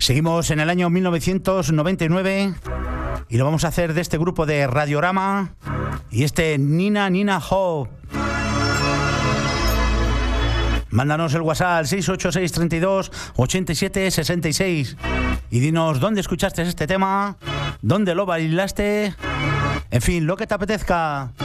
Seguimos en el año 1999 y lo vamos a hacer de este grupo de Radiorama y este Nina Nina Ho. Mándanos el WhatsApp al 686 32 87 66 y dinos dónde escuchaste este tema, dónde lo bailaste, en fin, lo que te apetezca.